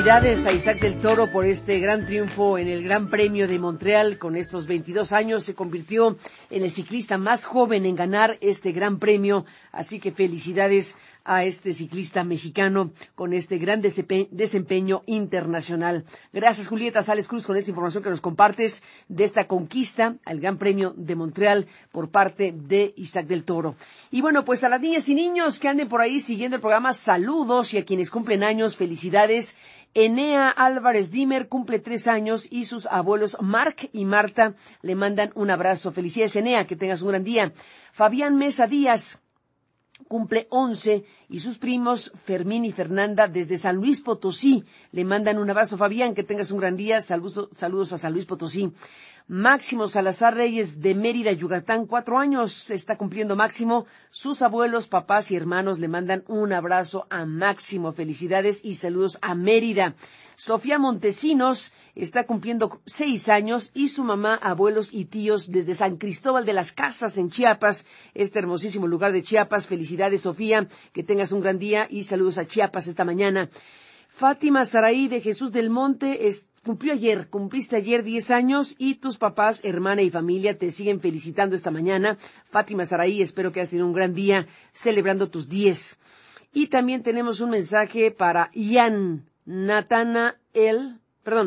Felicidades a Isaac del Toro por este gran triunfo en el Gran Premio de Montreal. Con estos 22 años se convirtió en el ciclista más joven en ganar este Gran Premio. Así que felicidades a este ciclista mexicano con este gran desempeño internacional. Gracias, Julieta Sales Cruz, con esta información que nos compartes de esta conquista al Gran Premio de Montreal por parte de Isaac del Toro. Y bueno, pues a las niñas y niños que anden por ahí siguiendo el programa, saludos, y a quienes cumplen años, felicidades. Enea Álvarez Dimer cumple 3 años y sus abuelos Marc y Marta le mandan un abrazo. Felicidades, Enea, que tengas un gran día. Fabián Mesa Díaz cumple 11 y sus primos Fermín y Fernanda desde San Luis Potosí le mandan un abrazo. Fabián, que tengas un gran día. Saludos a San Luis Potosí. Máximo Salazar Reyes de Mérida, Yucatán, 4 años está cumpliendo Máximo. Sus abuelos, papás y hermanos le mandan un abrazo a Máximo. Felicidades y saludos a Mérida. Sofía Montesinos está cumpliendo 6 años y su mamá, abuelos y tíos desde San Cristóbal de las Casas en Chiapas, este hermosísimo lugar de Chiapas. Felicidades, Sofía, que tengas un gran día y saludos a Chiapas esta mañana. Fátima Saraí de Jesús del Monte cumpliste ayer 10 años y tus papás, hermana y familia te siguen felicitando esta mañana. Fátima Saraí, espero que hayas tenido un gran día celebrando tus 10. Y también tenemos un mensaje para Ian Natanael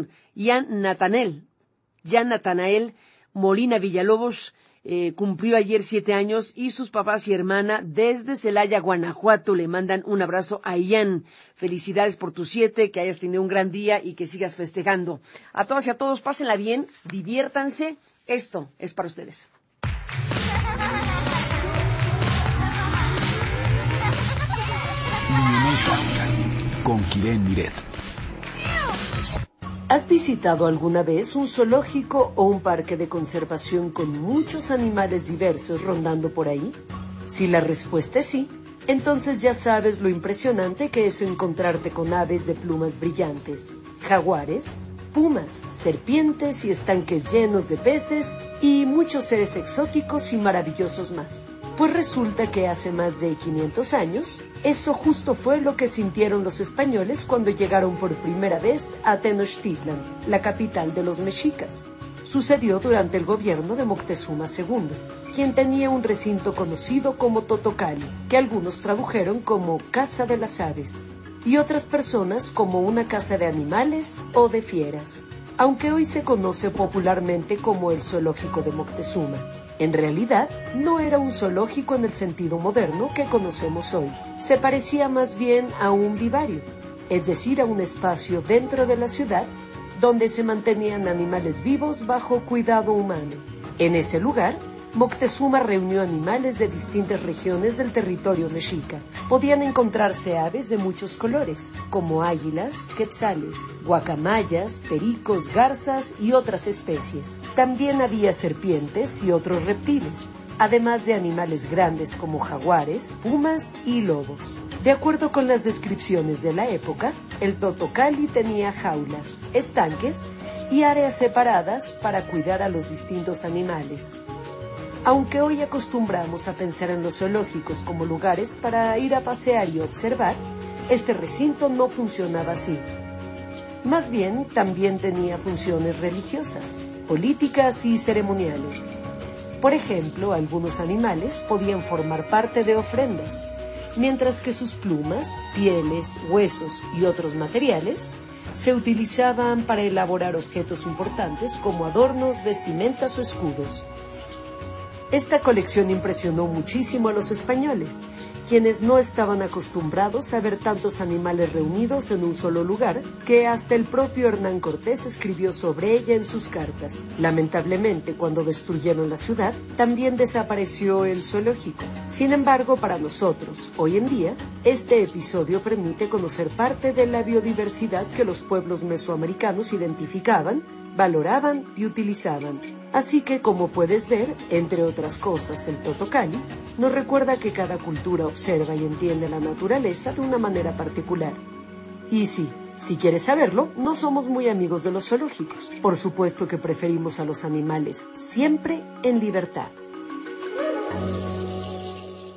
Molina Villalobos. Cumplió ayer 7 años y sus papás y hermana desde Celaya, Guanajuato, le mandan un abrazo a Ian. Felicidades por tus 7, que hayas tenido un gran día y que sigas festejando. A todas y a todos, pásenla bien, diviértanse. Esto es para ustedes. Con Kiren Miret. ¿Has visitado alguna vez un zoológico o un parque de conservación con muchos animales diversos rondando por ahí? Si la respuesta es sí, entonces ya sabes lo impresionante que es encontrarte con aves de plumas brillantes, jaguares, pumas, serpientes y estanques llenos de peces y muchos seres exóticos y maravillosos más. Pues resulta que hace más de 500 años, eso justo fue lo que sintieron los españoles cuando llegaron por primera vez a Tenochtitlan, la capital de los mexicas. Sucedió durante el gobierno de Moctezuma II, quien tenía un recinto conocido como Totocali, que algunos tradujeron como Casa de las Aves, y otras personas como una casa de animales o de fieras, aunque hoy se conoce popularmente como el Zoológico de Moctezuma. En realidad, no era un zoológico en el sentido moderno que conocemos hoy. Se parecía más bien a un vivario, es decir, a un espacio dentro de la ciudad donde se mantenían animales vivos bajo cuidado humano. En ese lugar, Moctezuma reunió animales de distintas regiones del territorio mexica. Podían encontrarse aves de muchos colores, como águilas, quetzales, guacamayas, pericos, garzas y otras especies. También había serpientes y otros reptiles, además de animales grandes como jaguares, pumas y lobos. De acuerdo con las descripciones de la época, el Totocali tenía jaulas, estanques y áreas separadas para cuidar a los distintos animales. Aunque hoy acostumbramos a pensar en los zoológicos como lugares para ir a pasear y observar, este recinto no funcionaba así. Más bien, también tenía funciones religiosas, políticas y ceremoniales. Por ejemplo, algunos animales podían formar parte de ofrendas, mientras que sus plumas, pieles, huesos y otros materiales se utilizaban para elaborar objetos importantes como adornos, vestimentas o escudos. Esta colección impresionó muchísimo a los españoles, quienes no estaban acostumbrados a ver tantos animales reunidos en un solo lugar, que hasta el propio Hernán Cortés escribió sobre ella en sus cartas. Lamentablemente, cuando destruyeron la ciudad, también desapareció el zoológico. Sin embargo, para nosotros, hoy en día, este episodio permite conocer parte de la biodiversidad que los pueblos mesoamericanos identificaban, valoraban y utilizaban. Así que, como puedes ver, entre otras cosas, el Totocali nos recuerda que cada cultura observa y entiende la naturaleza de una manera particular. Y sí, si quieres saberlo, no somos muy amigos de los zoológicos. Por supuesto que preferimos a los animales siempre en libertad.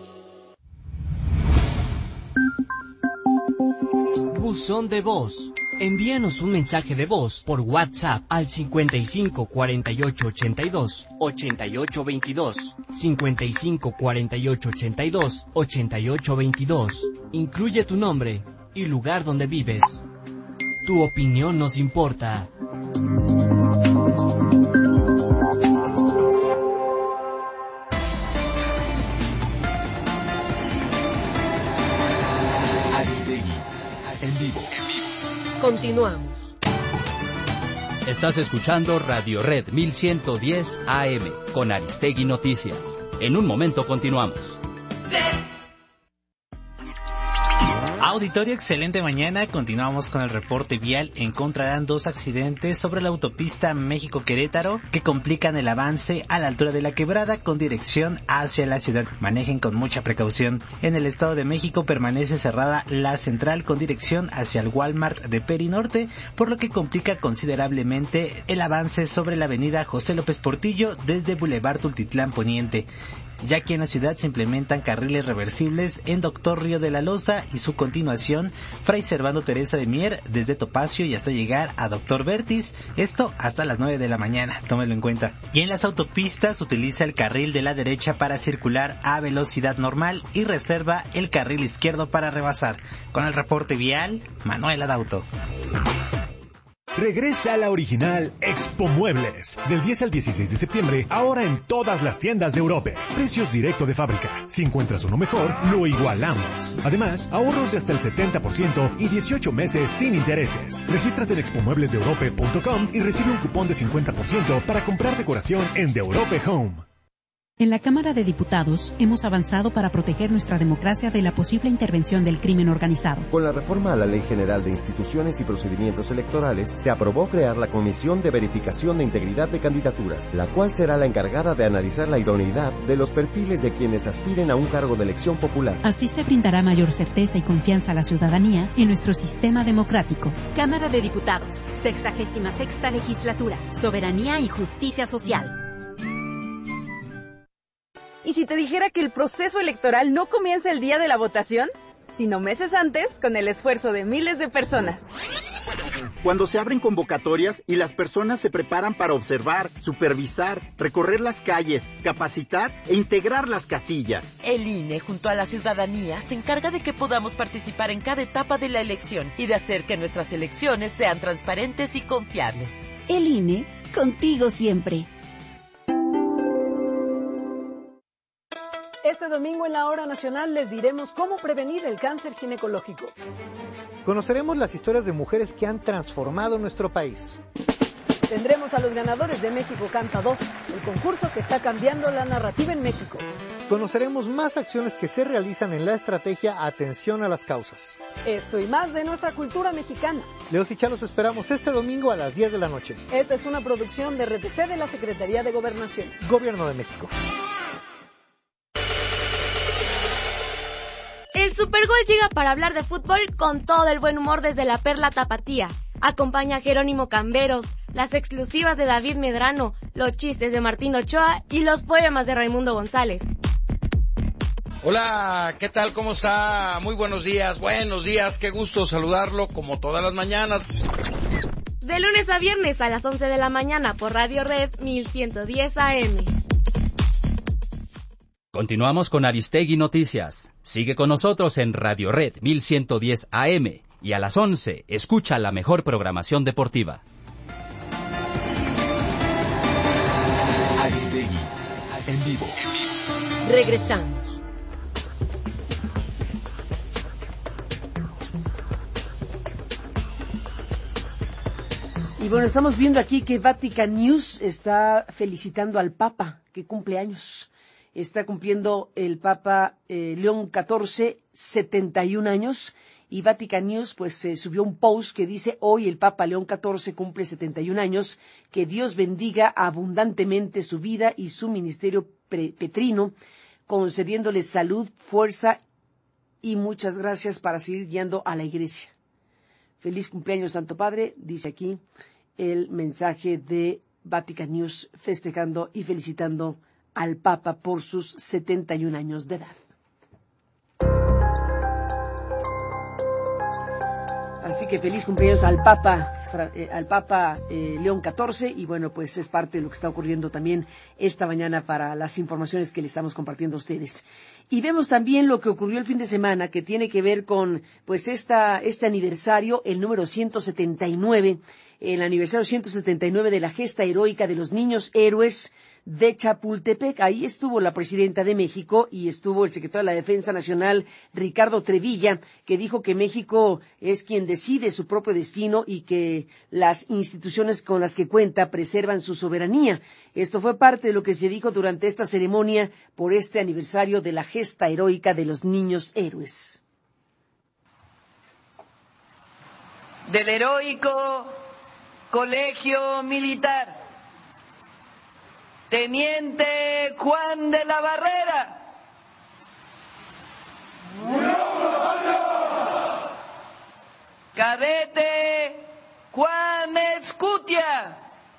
Buzón de voz Envíanos un mensaje de voz por WhatsApp al 55 48 82 88 22. 55 48 82 88 22. Incluye tu nombre y lugar donde vives. Tu opinión nos importa. Aristegui, en vivo. Continuamos. Estás escuchando Radio Red 1110 AM con Aristegui Noticias. En un momento continuamos. Auditorio, excelente mañana. Continuamos con el reporte vial. Encontrarán 2 accidentes sobre la autopista México-Querétaro que complican el avance a la altura de la Quebrada con dirección hacia la ciudad. Manejen con mucha precaución. En el Estado de México permanece cerrada la central con dirección hacia el Walmart de Perinorte, por lo que complica considerablemente el avance sobre la avenida José López Portillo desde Boulevard Tultitlán Poniente. Ya que en la ciudad se implementan carriles reversibles en Doctor Río de la Loza y su continuación Fray Servando Teresa de Mier desde Topacio y hasta llegar a Doctor Vertis, esto hasta las 9 de la mañana, tómelo en cuenta. Y en las autopistas utiliza el carril de la derecha para circular a velocidad normal y reserva el carril izquierdo para rebasar. Con el reporte vial, Manuel Adauto. Regresa a la original Expo Muebles. Del 10 al 16 de septiembre, ahora en todas las tiendas de Europe. Precios directo de fábrica. Si encuentras uno mejor, lo igualamos. Además, ahorros de hasta el 70% y 18 meses sin intereses. Regístrate en expomueblesdeeurope.com y recibe un cupón de 50% para comprar decoración en The Europe Home. En la Cámara de Diputados hemos avanzado para proteger nuestra democracia de la posible intervención del crimen organizado. Con la reforma a la Ley General de Instituciones y Procedimientos Electorales, se aprobó crear la Comisión de Verificación de Integridad de Candidaturas, la cual será la encargada de analizar la idoneidad de los perfiles de quienes aspiren a un cargo de elección popular. Así se brindará mayor certeza y confianza a la ciudadanía en nuestro sistema democrático. Cámara de Diputados, 66ª Legislatura, Soberanía y Justicia Social. ¿Y si te dijera que el proceso electoral no comienza el día de la votación, sino meses antes, con el esfuerzo de miles de personas? Cuando se abren convocatorias y las personas se preparan para observar, supervisar, recorrer las calles, capacitar e integrar las casillas. El INE, junto a la ciudadanía, se encarga de que podamos participar en cada etapa de la elección y de hacer que nuestras elecciones sean transparentes y confiables. El INE, contigo siempre. Este domingo en la Hora Nacional les diremos cómo prevenir el cáncer ginecológico. Conoceremos las historias de mujeres que han transformado nuestro país. Tendremos a los ganadores de México Canta 2, el concurso que está cambiando la narrativa en México. Conoceremos más acciones que se realizan en la estrategia Atención a las Causas. Esto y más de nuestra cultura mexicana. Leos y Chá los esperamos este domingo a las 10 de la noche. Esta es una producción de RTC de la Secretaría de Gobernación. Gobierno de México. El Supergol llega para hablar de fútbol con todo el buen humor desde la Perla Tapatía. Acompaña a Jerónimo Camberos, las exclusivas de David Medrano, los chistes de Martín Ochoa y los poemas de Raimundo González. Hola, ¿qué tal? ¿Cómo está? Muy buenos días, qué gusto saludarlo como todas las mañanas. De lunes a viernes a las 11 de la mañana por Radio Red 1110 AM. Continuamos con Aristegui Noticias. Sigue con nosotros en Radio Red 1110 AM y a las 11 escucha la mejor programación deportiva. Aristegui, en vivo. Regresamos. Y bueno, estamos viendo aquí que Vatican News está felicitando al Papa, que cumple años. Está cumpliendo el Papa León XIV 71 años y Vatican News pues subió un post que dice: hoy el Papa León XIV cumple 71 años, que Dios bendiga abundantemente su vida y su ministerio petrino, concediéndole salud, fuerza y muchas gracias para seguir guiando a la Iglesia. Feliz cumpleaños, Santo Padre, dice aquí el mensaje de Vatican News, festejando y felicitando al Papa por sus 71 años de edad. Así que feliz cumpleaños al Papa León XIV, y bueno, pues es parte de lo que está ocurriendo también esta mañana para las informaciones que le estamos compartiendo a ustedes. Y vemos también lo que ocurrió el fin de semana, que tiene que ver con pues este aniversario, el número 179, el aniversario 179 de la gesta heroica de los niños héroes de Chapultepec. Ahí estuvo la presidenta de México y estuvo el secretario de la Defensa Nacional, Ricardo Trevilla, que dijo que México es quien decide su propio destino y que las instituciones con las que cuenta preservan su soberanía. Esto fue parte de lo que se dijo durante esta ceremonia por este aniversario de la gesta heroica de los niños héroes. Del heroico Colegio Militar, Teniente Juan de la Barrera. Cadete Juan Escutia.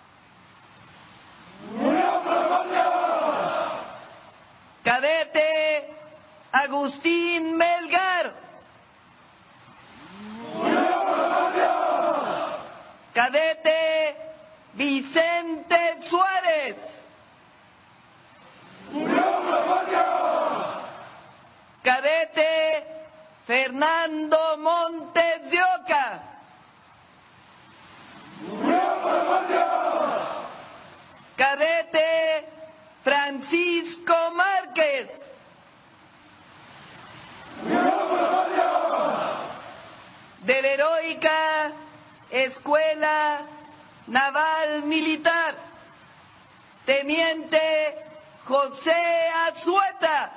Cadete Agustín Melgar. Cadete Vicente Suárez. Cadete Fernando Montes de Oca. Cadete Francisco Márquez. De la heroica Escuela Naval Militar, Teniente José Azueta.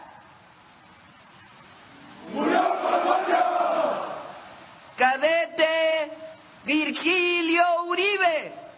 Cadete Virgilio Uribe.